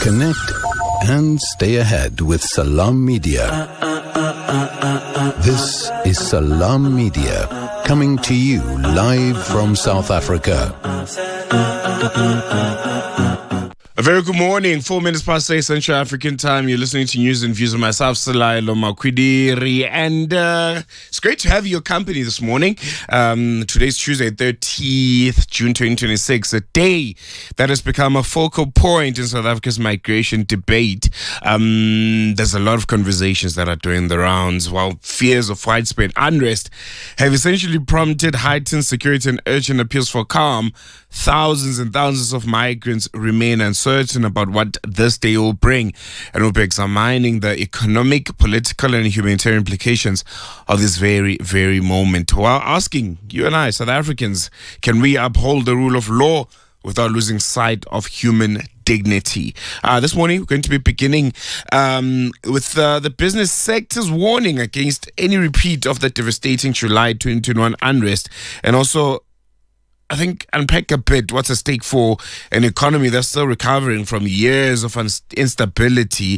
Connect and stay ahead with Salam Media. This is Salam Media, coming to you live from South Africa. A very good morning, 4 minutes past 8 Central African time. You're listening to News and Views with myself, Selailo Makwidiri, and it's great to have your company this morning. Today's Tuesday, 30th June 2026, a day that has become a focal point in South Africa's migration debate. There's a lot of conversations that are doing the rounds, while fears of widespread unrest have essentially prompted heightened security and urgent appeals for calm. Thousands and thousands of migrants remain uncertain about what this day will bring, and we'll be examining the economic, political, and humanitarian implications of this very, very moment, while asking you and I, South Africans, can we uphold the rule of law without losing sight of human dignity? This morning, we're going to be beginning with the business sector's warning against any repeat of the devastating July 2021 unrest, and also I think unpack a bit what's at stake for an economy that's still recovering from years of instability.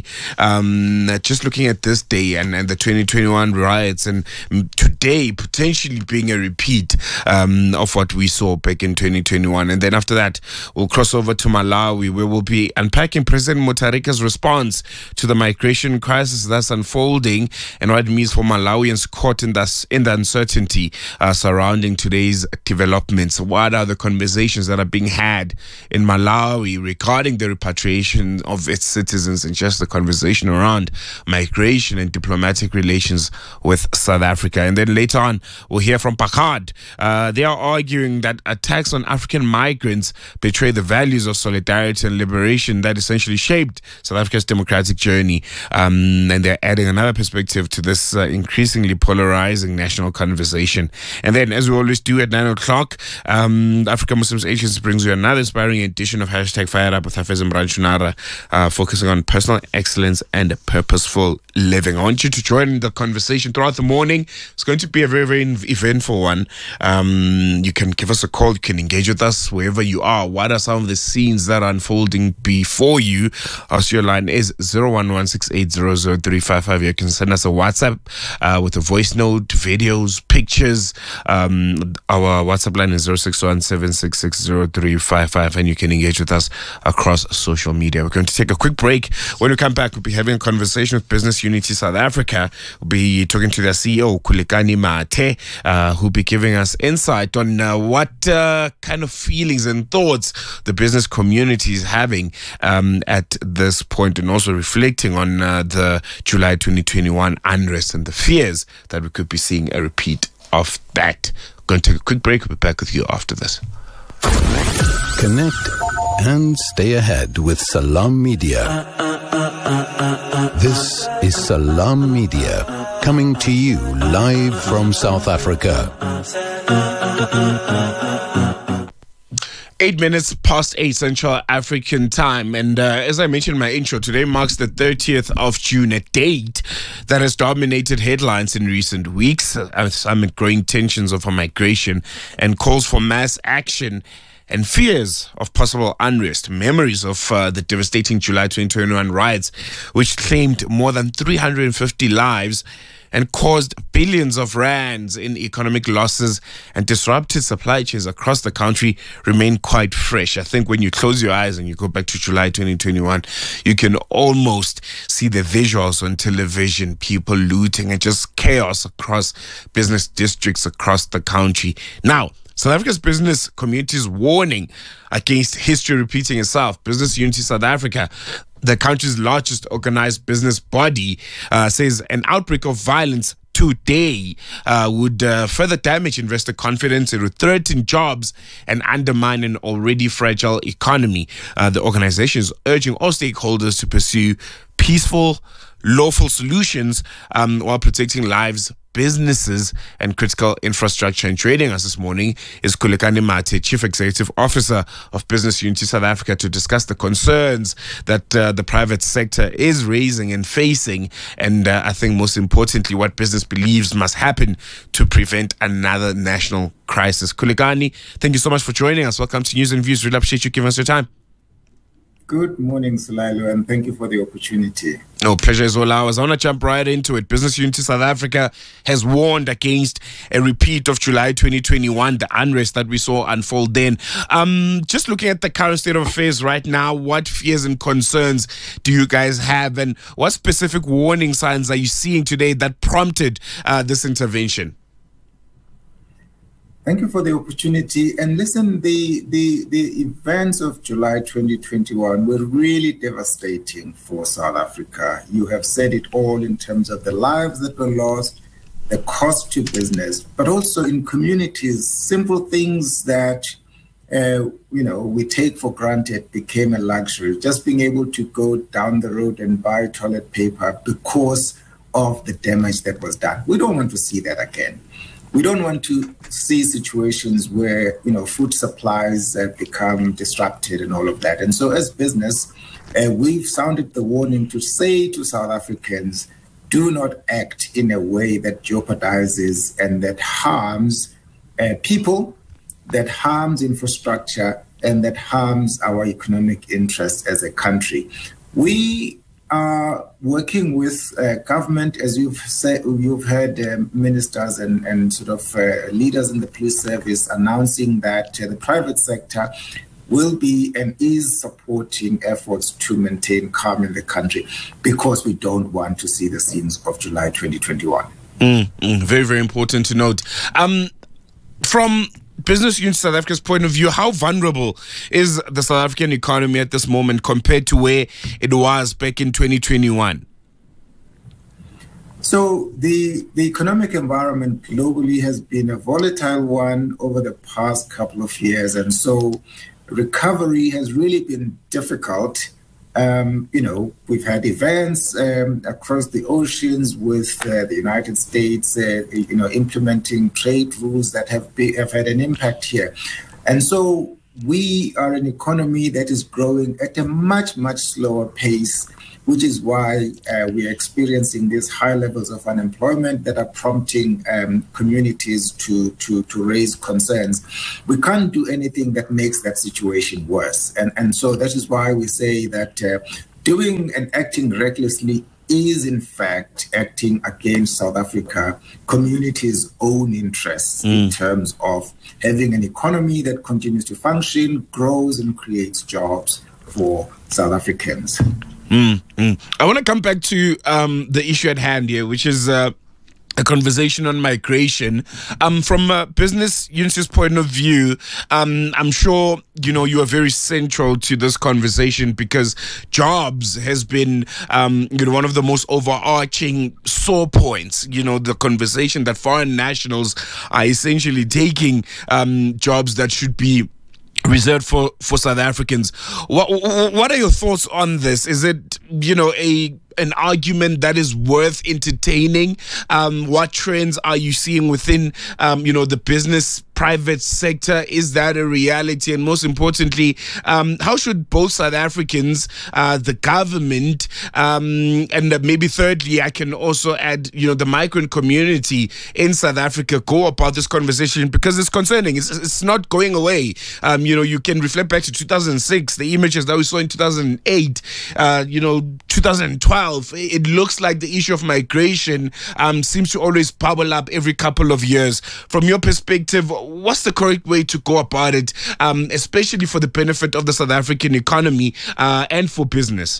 Just looking at this day and the 2021 riots, and today potentially being a repeat of what we saw back in 2021. And then after that, we'll cross over to Malawi, where we'll be unpacking President Mutharika's response to the migration crisis that's unfolding and what it means for Malawians caught in the uncertainty surrounding today's developments. What are the conversations that are being had in Malawi regarding the repatriation of its citizens, and just the conversation around migration and diplomatic relations with South Africa? And then later on, we'll hear from PACAD. They are arguing that attacks on African migrants betray the values of solidarity and liberation that essentially shaped South Africa's democratic journey. And they're adding another perspective to this increasingly polarizing national conversation. And then, as we always do at 9 o'clock, the Africa Muslims Agency brings you another inspiring edition of #FireUp with Hafez Mranchunara, focusing on personal excellence and purposeful living. I want you to join the conversation throughout the morning. It's going to be a very, very eventful one. You can give us a call. You can engage with us wherever you are. What are some of the scenes that are unfolding before you? Our studio line is 01168000355. You can send us a WhatsApp with a voice note, videos, pictures. Our WhatsApp line is 0617660355, and you can engage with us across social media. We're going to take a quick break. When we come back, we'll be having a conversation with Business Unity South Africa. We'll be talking to their CEO, Khulekani Mathe, who'll be giving us insight on what kind of feelings and thoughts the business community is having at this point, and also reflecting on the July 2021 unrest and the fears that we could be seeing a repeat of that. Going to take a quick break. We'll be back with you after this. Connect and stay ahead with Salam Media. This is Salam Media, coming to you live from South Africa. 8 minutes past 8 Central African time, and as I mentioned in my intro, today marks the 30th of June, a date that has dominated headlines in recent weeks, amid growing tensions over migration and calls for mass action and fears of possible unrest. Memories of the devastating July 2021 riots, which claimed more than 350 lives and caused billions of rands in economic losses and disrupted supply chains across the country, remain quite fresh. I think when you close your eyes and you go back to July 2021, you can almost see the visuals on television, people looting and just chaos across business districts across the country. Now, South Africa's business community is warning against history repeating itself. Business Unity South Africa, the country's largest organized business body, says an outbreak of violence today would further damage investor confidence. It would threaten jobs and undermine an already fragile economy. The organization is urging all stakeholders to pursue peaceful, lawful solutions while protecting lives, businesses and critical infrastructure. And joining us this morning is Khulekani Mathe, Chief Executive Officer of Business Unity South Africa, to discuss the concerns that the private sector is raising and facing, and I think most importantly, what business believes must happen to prevent another national crisis. Khulekani, thank you so much for joining us. Welcome to News and Views. Really appreciate you giving us your time. Good morning, Selailo, and thank you for the opportunity. No, pleasure is all ours. I want to jump right into it. Business Unity South Africa has warned against a repeat of July 2021, the unrest that we saw unfold then. Just looking at the current state of affairs right now, what fears and concerns do you guys have, and what specific warning signs are you seeing today that prompted this intervention? Thank you for the opportunity. And listen, the events of July 2021 were really devastating for South Africa. You have said it all in terms of the lives that were lost, the cost to business, but also in communities, simple things that we take for granted became a luxury. Just being able to go down the road and buy toilet paper because of the damage that was done. We don't want to see that again. We don't want to see situations where, food supplies become disrupted and all of that. And so as business, we've sounded the warning to say to South Africans, do not act in a way that jeopardizes and that harms people, that harms infrastructure, and that harms our economic interests as a country. We are working with government, as you've heard ministers and sort of leaders in the police service announcing that the private sector will be and is supporting efforts to maintain calm in the country because we don't want to see the scenes of July 2021. Very, very important to note. From Business Unity South Africa's point of view, how vulnerable is the South African economy at this moment compared to where it was back in 2021? So the economic environment globally has been a volatile one over the past couple of years. And so recovery has really been difficult. We've had events across the oceans with the United States, implementing trade rules that have had an impact here. And so we are an economy that is growing at a much, much slower pace, which is why we are experiencing these high levels of unemployment that are prompting communities to raise concerns. We can't do anything that makes that situation worse. And so that is why we say that doing and acting recklessly is in fact acting against South Africa community's own interests in terms of having an economy that continues to function, grows and creates jobs for South Africans. I want to come back to the issue at hand here, which is a conversation on migration. From a Business Unity's point of view, I'm sure you are very central to this conversation because jobs has been one of the most overarching sore points. The conversation that foreign nationals are essentially taking jobs that should be reserved for South Africans. What are your thoughts on this? Is it an argument that is worth entertaining? What trends are you seeing within the business private sector? Is that a reality? And most importantly, how should both South Africans, the government, and maybe thirdly, I can also add, the migrant community in South Africa go about this conversation, because it's concerning. It's not going away. You can reflect back to 2006, the images that we saw in 2008, 2012. It looks like the issue of migration seems to always bubble up every couple of years. From your perspective, what's the correct way to go about it, especially for the benefit of the South African economy and for business?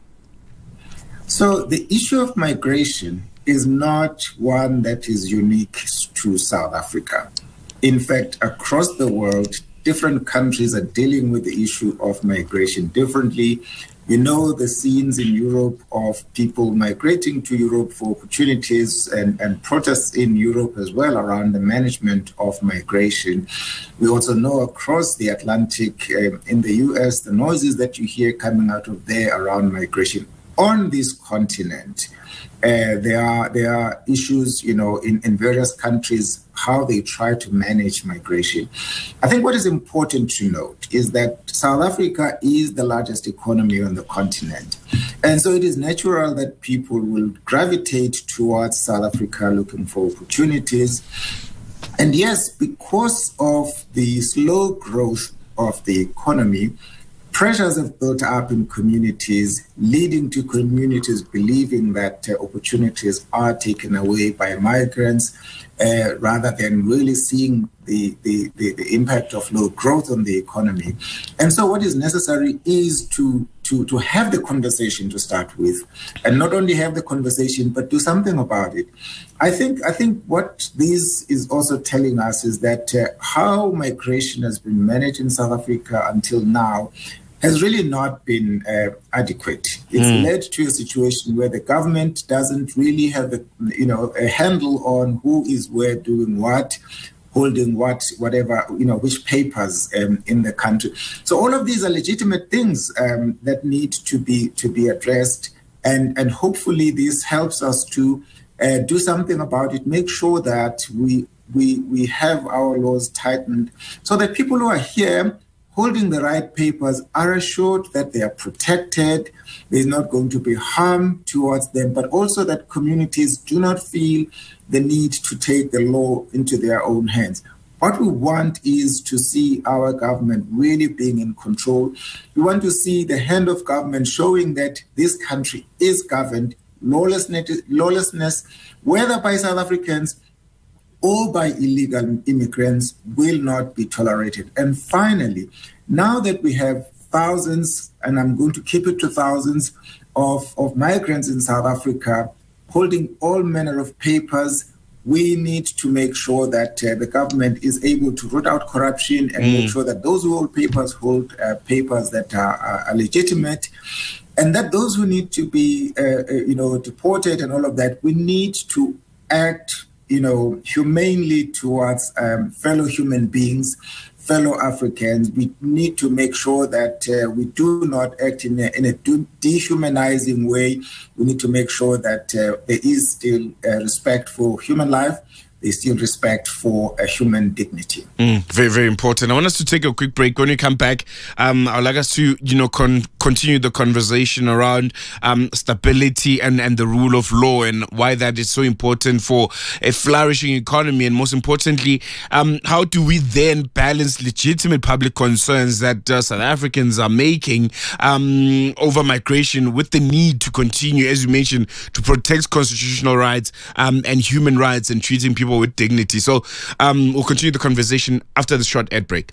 So the issue of migration is not one that is unique to South Africa. In fact, across the world, different countries are dealing with the issue of migration differently. The scenes in Europe of people migrating to Europe for opportunities and protests in Europe as well around the management of migration. We also know across the Atlantic, in the US, the noises that you hear coming out of there around migration. On this continent, there are issues, in various countries, how they try to manage migration. I think what is important to note is that South Africa is the largest economy on the continent. And so it is natural that people will gravitate towards South Africa looking for opportunities. And yes, because of the slow growth of the economy, pressures have built up in communities, leading to communities believing that opportunities are taken away by migrants, rather than really seeing the impact of low growth on the economy. And so what is necessary is to have the conversation to start with, and not only have the conversation, but do something about it. I think what this is also telling us is that how migration has been managed in South Africa until now has really not been adequate. It's led to a situation where the government doesn't really have a handle on who is where doing what, holding whatever, which papers in the country. So all of these are legitimate things that need to be addressed, and hopefully this helps us to do something about it. Make sure that we have our laws tightened so that people who are here holding the right papers are assured that they are protected, there's not going to be harm towards them, but also that communities do not feel the need to take the law into their own hands. What we want is to see our government really being in control. We want to see the hand of government showing that this country is governed. Lawlessness, whether by South Africans or by illegal immigrants, will not be tolerated. And finally, now that we have thousands, and I'm going to keep it to thousands, of migrants in South Africa holding all manner of papers, we need to make sure that the government is able to root out corruption and make sure that those who hold papers that are legitimate, and that those who need to be deported and all of that, we need to act humanely towards fellow human beings, fellow Africans. We need to make sure that we do not act in a dehumanizing way. We need to make sure that there is still respect for human life. There's still respect for human dignity. Very, very important. I want us to take a quick break. When we come back, I'd like us to, continue the conversation around stability and the rule of law, and why that is so important for a flourishing economy. And most importantly, how do we then balance legitimate public concerns that South Africans are making over migration with the need to continue, as you mentioned, to protect constitutional rights and human rights and treating people with dignity. So we'll continue the conversation after the short ad break.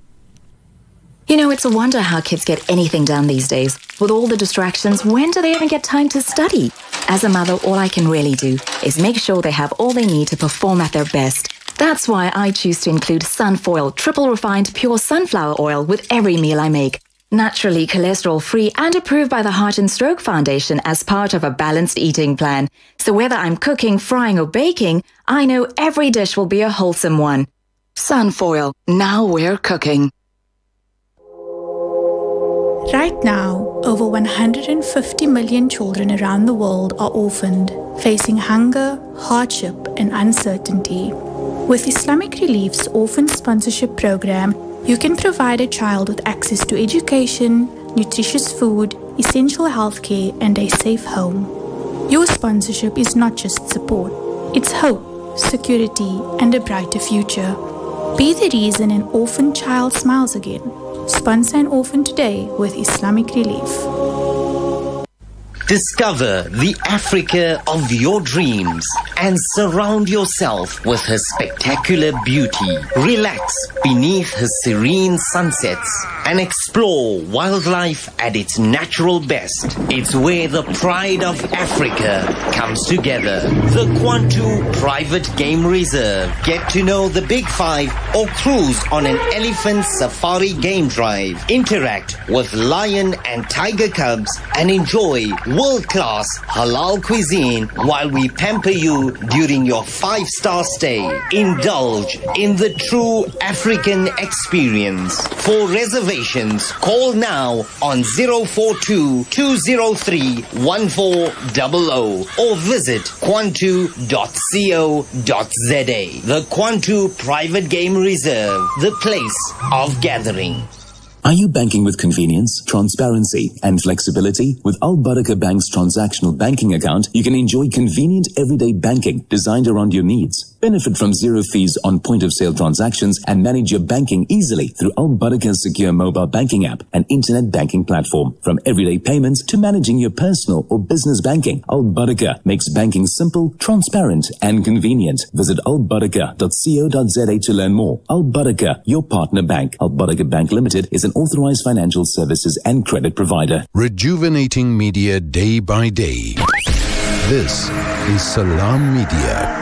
It's a wonder how kids get anything done these days. With all the distractions, when do they even get time to study? As a mother, all I can really do is make sure they have all they need to perform at their best. That's why I choose to include Sunfoil triple refined pure sunflower oil with every meal I make. Naturally cholesterol-free and approved by the Heart and Stroke Foundation as part of a balanced eating plan. So whether I'm cooking, frying or baking, I know every dish will be a wholesome one. Sunfoil, now we're cooking. Right now, over 150 million children around the world are orphaned, facing hunger, hardship and uncertainty. With Islamic Relief's Orphan Sponsorship Program, you can provide a child with access to education, nutritious food, essential healthcare, and a safe home. Your sponsorship is not just support, it's hope, security, and a brighter future. Be the reason an orphan child smiles again. Sponsor an orphan today with Islamic Relief. Discover the Africa of your dreams and surround yourself with her spectacular beauty. Relax beneath her serene sunsets and explore wildlife at its natural best. It's where the pride of Africa comes together. The Kwantu Private Game Reserve. Get to know the Big Five or cruise on an elephant safari game drive. Interact with lion and tiger cubs and enjoy world-class halal cuisine while we pamper you during your 5-star stay. Indulge in the true African experience. For reservations, call now on 042-203-1400 or visit kwantu.co.za. The Kwantu Private Game Reserve, the place of gathering. Are you banking with convenience, transparency, and flexibility? With Al Baraka Bank's transactional banking account, you can enjoy convenient everyday banking designed around your needs. Benefit from zero fees on point-of-sale transactions and manage your banking easily through Al Baraka's secure mobile banking app and internet banking platform. From everyday payments to managing your personal or business banking, Al Baraka makes banking simple, transparent, and convenient. Visit albaraka.co.za to learn more. Al Baraka, your partner bank. Al Baraka Bank Limited is an authorized financial services and credit provider. Rejuvenating media day by day. This is Salam Media.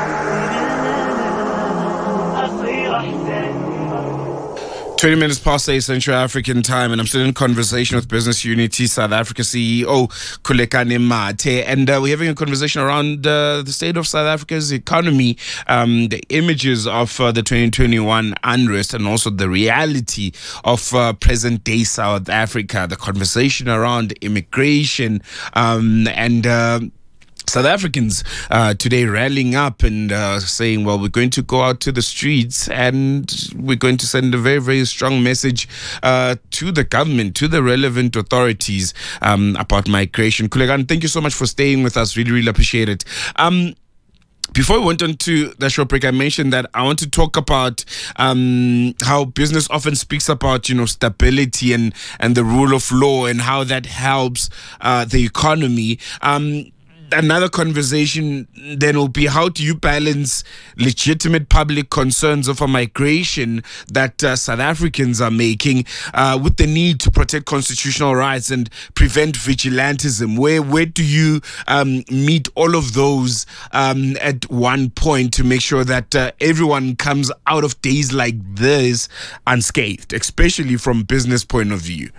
20 minutes past 8 Central African time, and I'm still in conversation with Business Unity South Africa CEO Khulekani Mathe, and we're having a conversation around the state of South Africa's economy, the images of the 2021 unrest, and also the reality of present-day South Africa, the conversation around immigration, and South Africans today rallying up and saying, well, we're going to go out to the streets and we're going to send a very, very strong message to the government, to the relevant authorities about migration. Khulekani, thank you so much for staying with us. Really, really appreciate it. Before we went on to the short break, I mentioned that I want to talk about how business often speaks about, stability and the rule of law and how that helps the economy. Another conversation then will be, how do you balance legitimate public concerns over migration that South Africans are making with the need to protect constitutional rights and prevent vigilantism? Where do you meet all of those at one point to make sure that everyone comes out of days like this unscathed, especially from business point of view?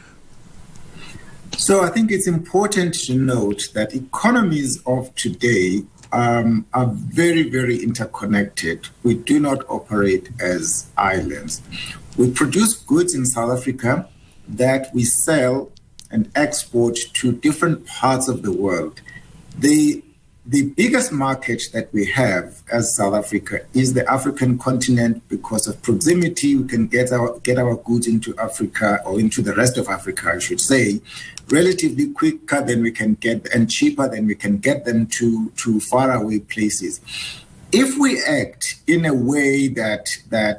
So I think it's important to note that economies of today are very, very interconnected. We do not operate as islands. We produce goods in South Africa that we sell and export to different parts of the world. The biggest market that we have as South Africa is the African continent. Because of proximity, we can get our goods into Africa, or into the rest of Africa, I should say, relatively quicker than we can get, and cheaper than we can get them to faraway places. If we act in a way that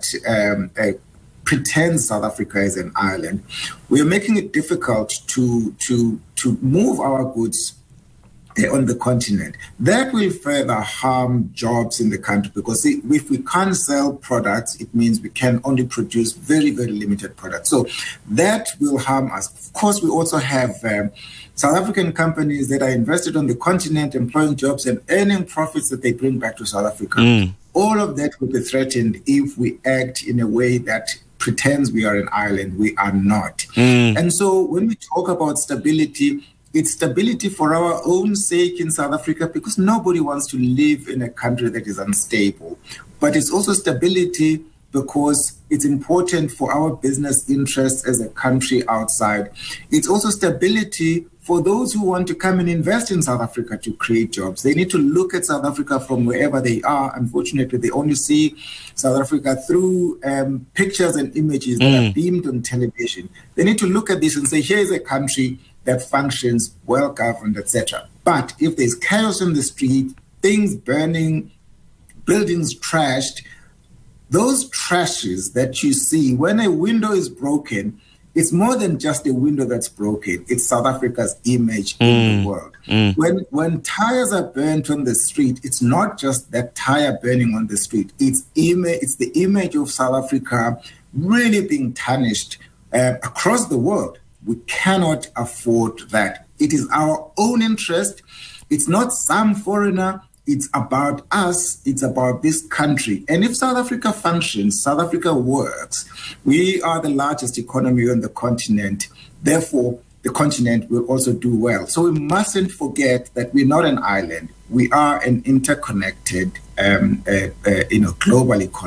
pretends South Africa is an island, we are making it difficult to move our goods on the continent. That will further harm jobs in the country, because if we can't sell products, it means we can only produce very, very limited products. So that will harm us. Of course, we also have South African companies that are invested on the continent, employing jobs and earning profits that they bring back to South Africa. All of that will be threatened if we act in a way that pretends we are an island. We are not. And so when we talk about stability, it's stability for our own sake in South Africa, because nobody wants to live in a country that is unstable. But it's also stability because it's important for our business interests as a country outside. It's also stability for those who want to come and invest in South Africa to create jobs. They need to look at South Africa from wherever they are. Unfortunately, they only see South Africa through pictures and images that are beamed on television. They need to look at this and say, here's a country that functions, well-governed, etc. But if there's chaos in the street, things burning, buildings trashed, those trashes that you see, when a window is broken, it's more than just a window that's broken. It's South Africa's image in the world. When tires are burnt on the street, it's not just that tire burning on the street. It's the image of South Africa really being tarnished across the world. We cannot afford that. It is our own interest. It's not some foreigner. It's about us. It's about this country. And if South Africa functions, South Africa works, we are the largest economy on the continent. Therefore, the continent will also do well. So we mustn't forget that we're not an island. We are an interconnected, global economy.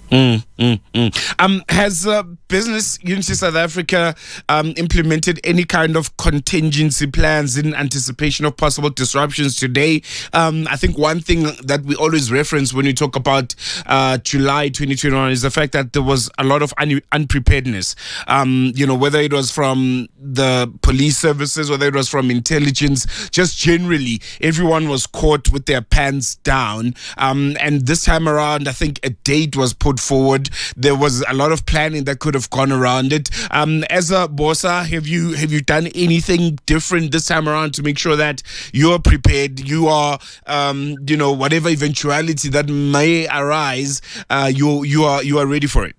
Has Business Unity South Africa implemented any kind of contingency plans in anticipation of possible disruptions today? I think one thing that we always reference when we talk about July 2021 is the fact that there was a lot of unpreparedness. Whether it was from the police services, whether it was from intelligence, just generally, everyone was caught with their pants down. And this time around, I think a date was put forward. There was a lot of planning that could have gone around it. As a BOSA, have you done anything different this time around to make sure that you're prepared, you are whatever eventuality that may arise, you are ready for it?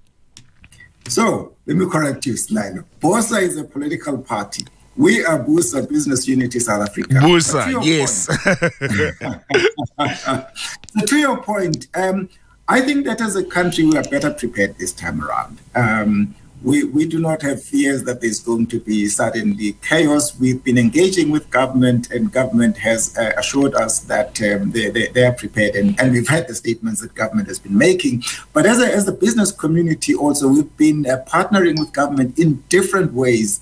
So let me correct you, Slylo. BOSA is a political party. We are BUSA, Business Unity South Africa. BUSA, yes. So to your point, I think that as a country, we are better prepared this time around. We do not have fears that there's going to be suddenly chaos. We've been engaging with government, and government has assured us that they are prepared. And we've heard the statements that government has been making. But as a business community also, we've been partnering with government in different ways.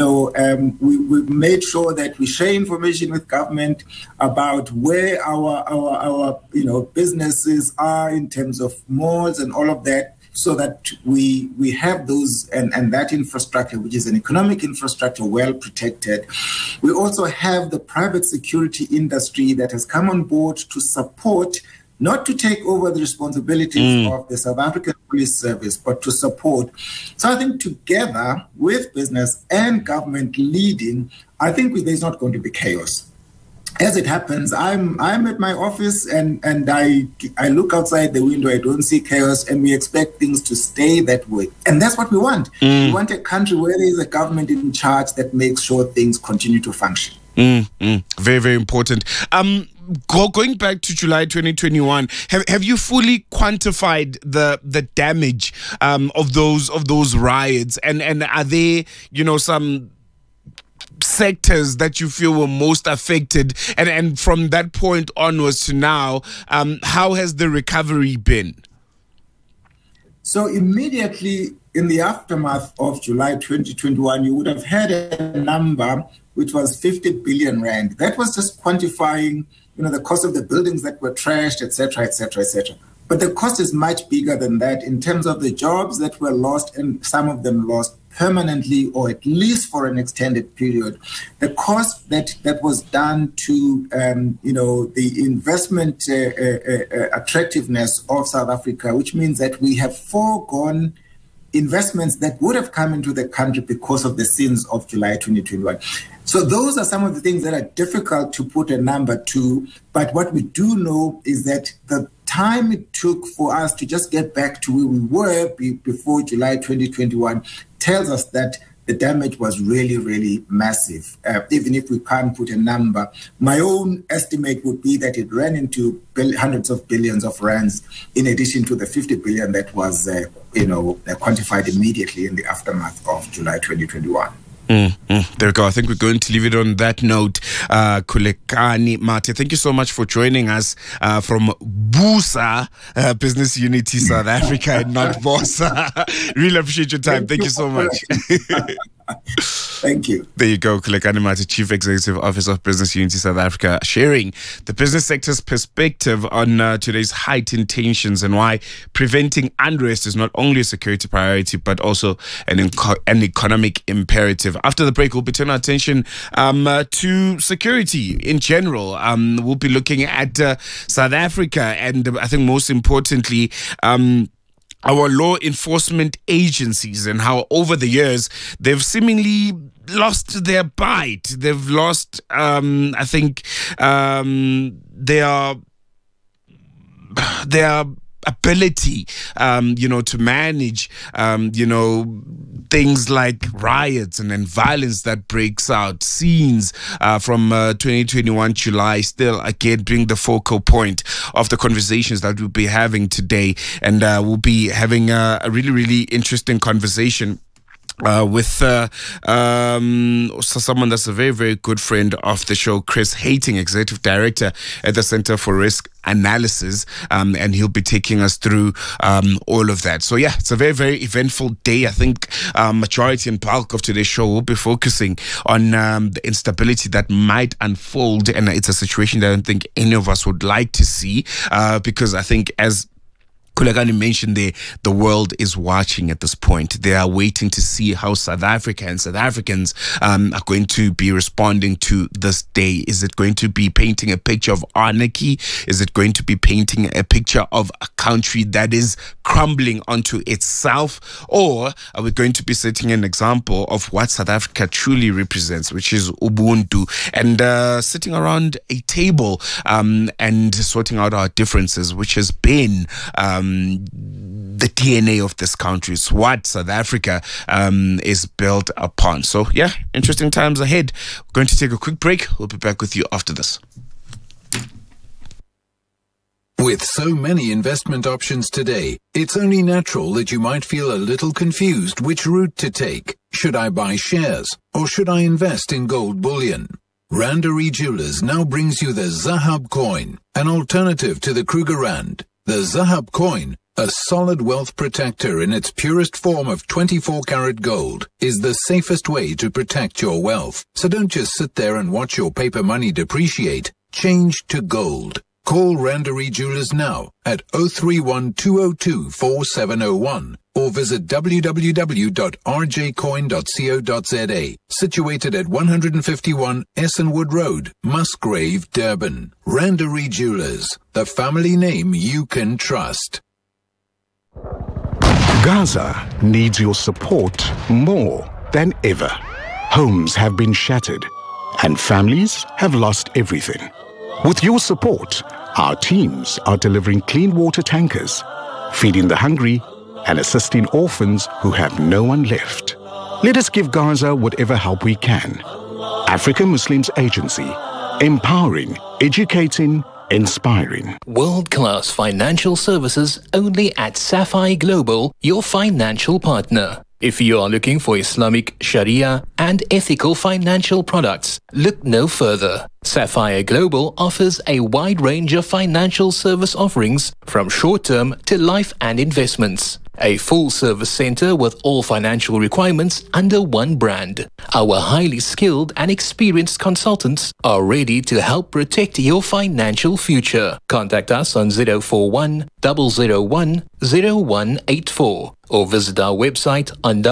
We've made sure that we share information with government about where our businesses are in terms of malls and all of that, so that we have those and that infrastructure, which is an economic infrastructure, well protected. We also have the private security industry that has come on board to support, not to take over the responsibilities of the South African Police Service, but to support. So I think together with business and government leading, I think there's not going to be chaos. As it happens, I'm at my office and I look outside the window. I don't see chaos, and we expect things to stay that way. And that's what we want. We want a country where there is a government in charge that makes sure things continue to function. Very, very important. Going back to July 2021, have you fully quantified the damage of those riots? And are there some sectors that you feel were most affected, and from that point onwards to now, how has the recovery been? So immediately in the aftermath of July 2021, you would have had a number which was 50 billion rand. That was just quantifying, the cost of the buildings that were trashed, etc., etc., etc. But the cost is much bigger than that in terms of the jobs that were lost, and some of them lost permanently or at least for an extended period. The cost that was done to the investment attractiveness of South Africa, which means that we have foregone investments that would have come into the country because of the sins of July 2021. So those are some of the things that are difficult to put a number to. But what we do know is that the time it took for us to just get back to where we were before July 2021 tells us that the damage was really, really massive, even if we can't put a number. My own estimate would be that it ran into hundreds of billions of rands, in addition to the 50 billion that was quantified immediately in the aftermath of July 2021. There we go. I think we're going to leave it on that note. Khulekani Mathe, thank you so much for joining us from BUSA, Business Unity South Africa, and not BOSA. Really appreciate your time. Thank you so much. Thank you. There you go, Khulekani Mathe, Chief Executive Officer of Business Unity South Africa, sharing the business sector's perspective on today's heightened tensions and why preventing unrest is not only a security priority but also an economic imperative. After the break, we'll be turning our attention to security in general. We'll be looking at South Africa, and I think most importantly, our law enforcement agencies, and how over the years they've seemingly lost their bite. They've lost, I think, their ability, to manage, things like riots and then violence that breaks out. Scenes from 2021 July still again being the focal point of the conversations that we'll be having today. And we'll be having a really, really interesting conversation with someone that's a very, very good friend of the show, Chris Hating, Executive Director at the Center for Risk Analysis, and he'll be taking us through all of that. So yeah, it's a very, very eventful day. I think majority and bulk of today's show will be focusing on the instability that might unfold, and it's a situation that I don't think any of us would like to see, because I think, as Khulekani mentioned there, the world is watching at this point. They are waiting to see how South Africa and South Africans are going to be responding to this day. Is it going to be painting a picture of anarchy? Is it going to be painting a picture of a country that is crumbling onto itself? Or are we going to be setting an example of what South Africa truly represents, which is Ubuntu, and sitting around a table and sorting out our differences, which has been the DNA of this country. It's what South Africa is built upon. So yeah, interesting times ahead. We're going to take a quick break. We'll be back with you after this. With so many investment options today, it's only natural that you might feel a little confused which route to take. Should I buy shares or should I invest in gold bullion? Randery Jewelers now brings you the Zahab coin, an alternative to the Kruger Rand. The Zahab coin, a solid wealth protector in its purest form of 24-karat gold, is the safest way to protect your wealth. So don't just sit there and watch your paper money depreciate. Change to gold. Call Randery Jewelers now at 031-202-4701 or visit www.rjcoin.co.za, situated at 151 Essenwood Road, Musgrave, Durban. Randery Jewelers, the family name you can trust. Gaza needs your support more than ever. Homes have been shattered and families have lost everything. With your support, our teams are delivering clean water tankers, feeding the hungry, and assisting orphans who have no one left. Let us give Gaza whatever help we can. African Muslims Agency, empowering, educating, inspiring. World-class financial services only at Sapphire Global, your financial partner. If you are looking for Islamic, Sharia, and ethical financial products, look no further. Sapphire Global offers a wide range of financial service offerings, from short-term to life and investments. A full-service center with all financial requirements under one brand. Our highly skilled and experienced consultants are ready to help protect your financial future. Contact us on 041 001 0184 or visit our website on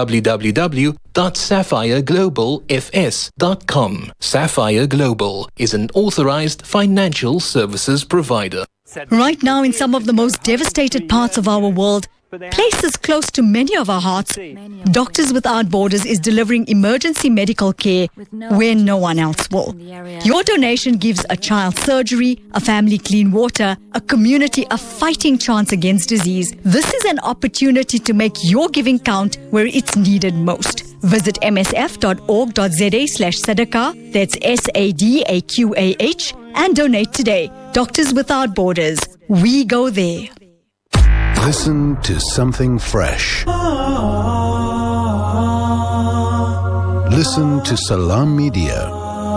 www.sapphireglobalfs.com. Sapphire Global is an authorized financial services provider. Right now, in some of the most devastated parts of our world, places close to many of our hearts, Doctors Without Borders is delivering emergency medical care where no one else will. Your donation gives a child surgery, a family clean water, a community a fighting chance against disease. This is an opportunity to make your giving count where it's needed most. Visit msf.org.za/sadaqah, that's SADAQAH, and donate today. Doctors Without Borders. We go there. Listen to something fresh. Listen to Salam Media.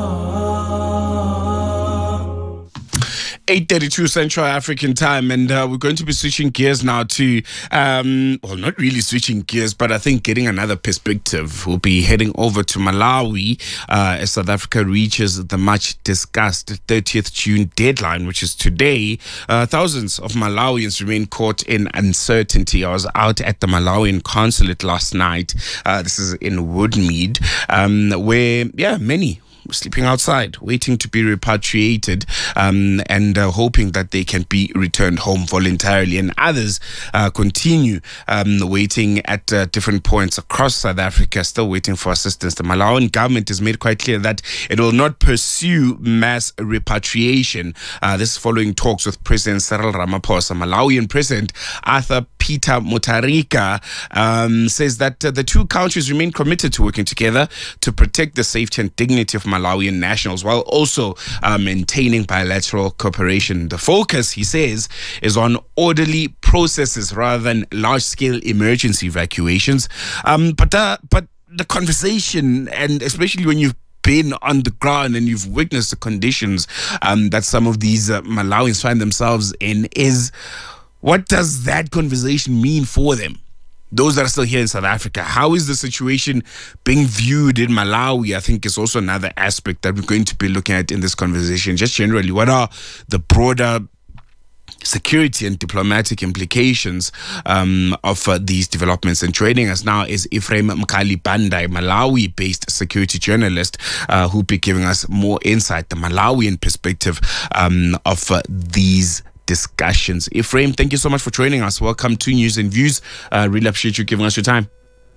8:32 Central African Time, and we're going to be switching gears now to, well, not really switching gears, but I think getting another perspective. We'll be heading over to Malawi as South Africa reaches the much-discussed 30th June deadline, which is today. Thousands of Malawians remain caught in uncertainty. I was out at the Malawian consulate last night. This is in Woodmead, where, many sleeping outside, waiting to be repatriated, and hoping that they can be returned home voluntarily. And others continue waiting at different points across South Africa, still waiting for assistance. The Malawian government has made quite clear that it will not pursue mass repatriation. This is following talks with President Cyril Ramaphosa. Malawian President Arthur Peter Mutharika says that the two countries remain committed to working together to protect the safety and dignity of Malawian nationals, while also maintaining bilateral cooperation. The focus, he says, is on orderly processes rather than large-scale emergency evacuations. But the conversation, and especially when you've been on the ground and you've witnessed the conditions that some of these Malawians find themselves in, is what does that conversation mean for them? Those that are still here in South Africa, how is the situation being viewed in Malawi? I think is also another aspect that we're going to be looking at in this conversation. Just generally, what are the broader security and diplomatic implications of these developments? And joining us now is Ephraim Mkhali-Banda, a Malawi-based security journalist who'll be giving us more insight, the Malawian perspective of these discussions. Ephraim, thank you so much for joining us. Welcome to News and Views. Really appreciate you giving us your time.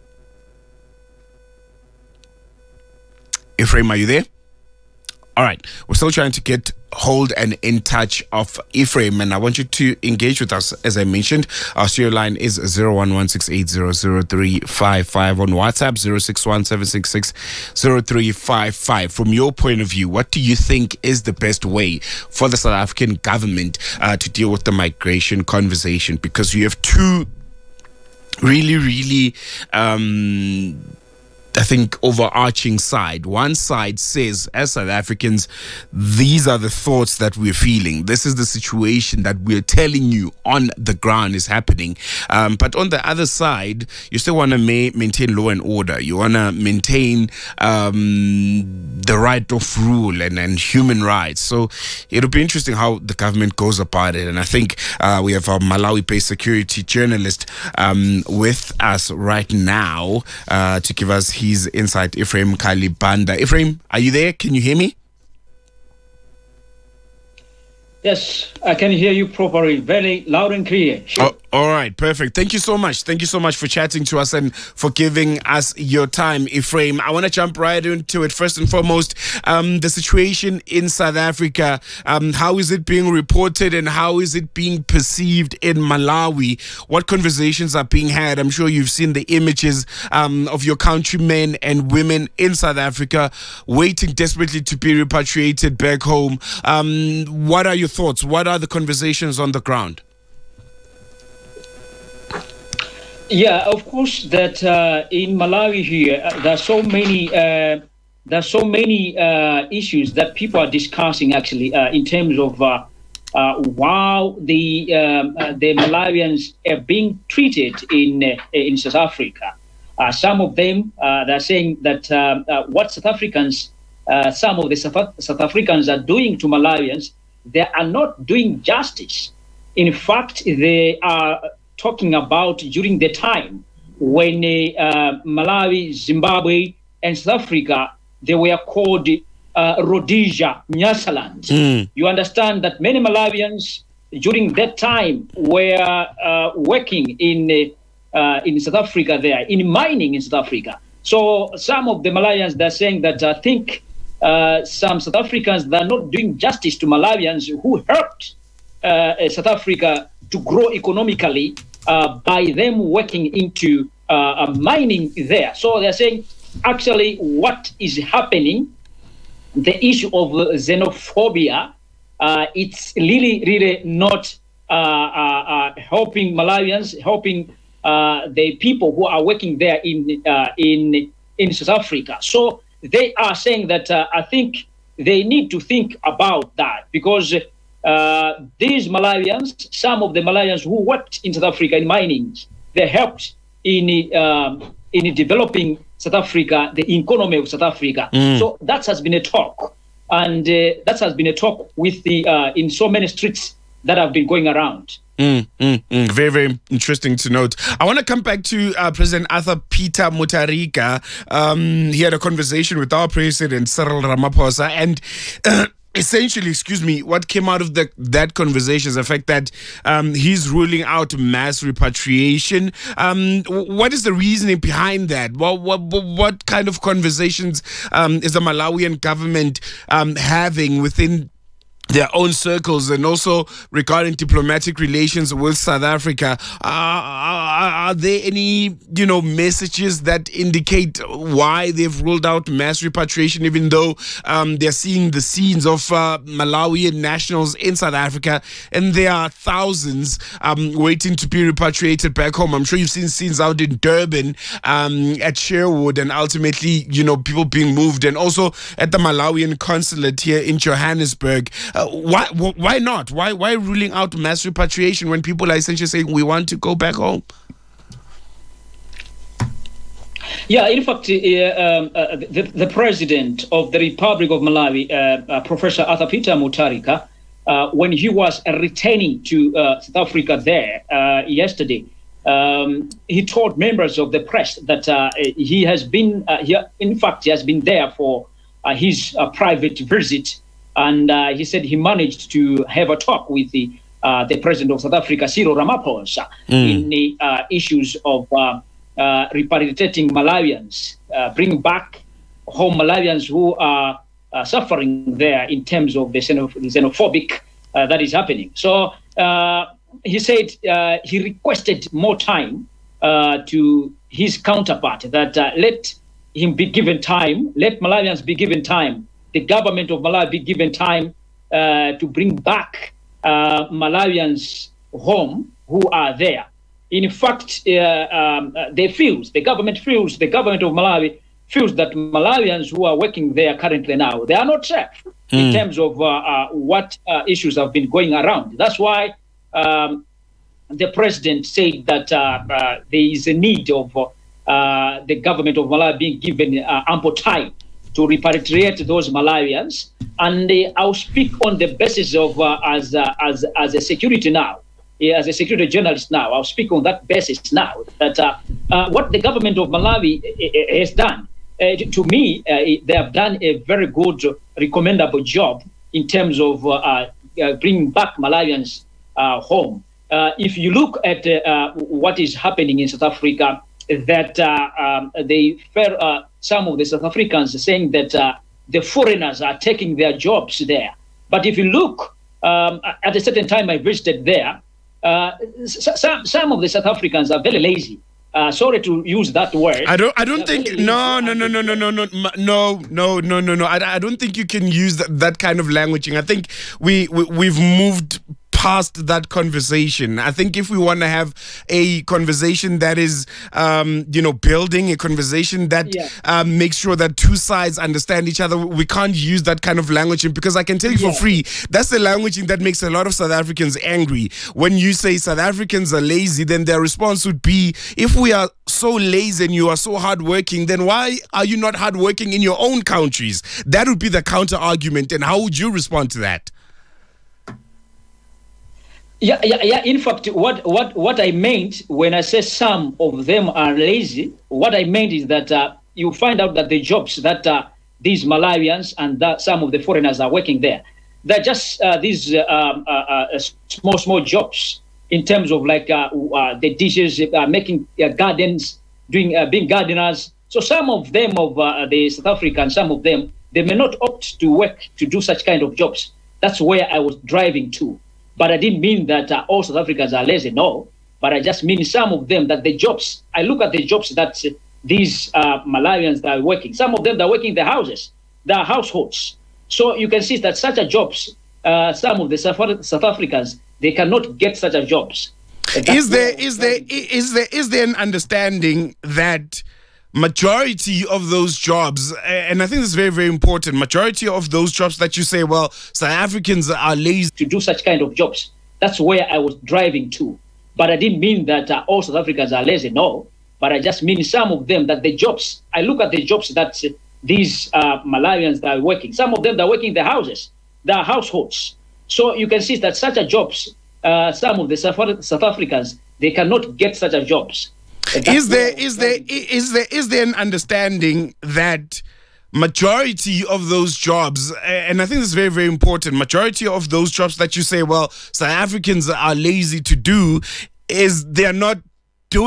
Ephraim, are you there? All right. We're still trying to get hold and in touch of Ephraim, and I want you to engage with us. As I mentioned, our studio line is 01168000355 on WhatsApp, 0617660355. From your point of view, what do you think is the best way for the South African government to deal with the migration conversation? Because you have two really I think overarching side. One side says, as South Africans, these are the thoughts that we're feeling. This is the situation that we're telling you on the ground is happening. But on the other side, you still want to maintain law and order. You want to maintain the right of rule and human rights. So it'll be interesting how the government goes about it. And I think we have our Malawi-based security journalist with us right now to give us his insight, Ephraim Mkhali-Banda. Ephraim, are you there? Can you hear me? Yes, I can hear you properly, very loud and clear. Sure. All right, perfect. Thank you so much. Thank you so much for chatting to us and for giving us your time, Ephraim. I want to jump right into it. First and foremost, the situation in South Africa, how is it being reported and how is it being perceived in Malawi? What conversations are being had? I'm sure you've seen the images of your countrymen and women in South Africa waiting desperately to be repatriated back home. What are your thoughts? What are the conversations on the ground? Yeah, of course, that in Malawi here, there are so many issues that people are discussing actually in terms of how the Malawians are being treated in South Africa. Some of them they're saying that what some of the South Africans are doing to Malawians, they are not doing justice. In fact, they are talking about during the time when Malawi, Zimbabwe, and South Africa, they were called Rhodesia, Nyasaland. You understand that many Malawians during that time were working in South Africa there, in mining in South Africa. So some of the Malawians, they're saying that I think some South Africans, they're not doing justice to Malawians who helped South Africa to grow economically by them working into mining there. So they're saying, actually, what is happening, the issue of xenophobia, it's really not helping Malawians, helping the people who are working there in South Africa. So they are saying that I think they need to think about that, because these Malawians, some of the Malawians who worked in South Africa in mining, they helped in developing South Africa, the economy of South Africa. So that has been a talk, and that has been a talk with the in so many streets that have been going around. Very, very interesting to note. I want to come back to President Arthur Peter Mutharika. He had a conversation with our president, Cyril Ramaphosa, and essentially, what came out of that conversation is the fact that he's ruling out mass repatriation. What is the reasoning behind that? What kind of conversations is the Malawian government having within their own circles, and also regarding diplomatic relations with South Africa. Are there any, messages that indicate why they've ruled out mass repatriation, even though they're seeing the scenes of Malawian nationals in South Africa, and there are thousands waiting to be repatriated back home? I'm sure you've seen scenes out in Durban, at Sherwood, and ultimately, people being moved, and also at the Malawian consulate here in Johannesburg. Why not? Why ruling out mass repatriation when people are essentially saying we want to go back home? Yeah, in fact, the president of the Republic of Malawi, Professor Arthur Peter Mutharika, when he was returning to South Africa there yesterday, he told members of the press that he has been there for his private visit. And he said he managed to have a talk with the president of South Africa, Cyril Ramaphosa, in the issues of repatriating Malawians, bring back home Malawians who are suffering there in terms of the xenophobic that is happening. So he said he requested more time to his counterpart, that let him be given time, let Malawians be given time, the government of Malawi be given time to bring back Malawians home who are there. In fact, the government of Malawi feels that Malawians who are working there currently now, they are not safe in terms of what issues have been going around. That's why the president said that there is a need of the government of Malawi being given ample time to repatriate those Malawians. And I'll speak on the basis of as a security now, as a security journalist now. I'll speak on that basis now, that what the government of Malawi has done, to me, they have done a very good, recommendable job in terms of bringing back Malawians home. If you look at what is happening in South Africa, that they fear some of the South Africans saying that the foreigners are taking their jobs there. But if you look, at a certain time I visited there, some of the South Africans are very lazy. Sorry to use that word. I don't think. No. I don't think you can use that kind of languaging. I think we've moved past that conversation. I think if we want to have a conversation that is, building, a conversation that makes sure that two sides understand each other, we can't use that kind of languaging, because I can tell you for free, that's the languaging that makes a lot of South Africans angry. When you say South Africans are lazy, then their response would be, if we are so lazy and you are so hardworking, then why are you not hardworking in your own countries? That would be the counter argument. And how would you respond to that? Yeah. In fact, what I meant when I say some of them are lazy, what I meant is that you find out that the jobs that these Malawians and that some of the foreigners are working there, they're just these small jobs in terms of like the dishes, making gardens, being gardeners. So some of them of the South Africans, some of them, they may not opt to work to do such kind of jobs. That's where I was driving to. But I didn't mean that all South Africans are lazy, no. But I just mean some of them, that the jobs, I look at the jobs that these Malawians that are working. Some of them, they're working in the houses, their households. So you can see that such a jobs, some of the South Africans, they cannot get such a jobs. Is there an understanding that majority of those jobs, and I think this is very, very important, majority of those jobs that you say, well, South Africans are lazy to do such kind of jobs, that's where I was driving to. But I didn't mean that all South Africans are lazy, no. But I just mean some of them, that the jobs, I look at the jobs that these Malawians that are working. Some of them, they're working in the houses, their households. So you can see that such a jobs, some of the South Africans, they cannot get such a jobs. Is there an understanding that majority of those jobs, and I think this is very, very important, majority of those jobs that you say, well, South Africans are lazy to do, is they're not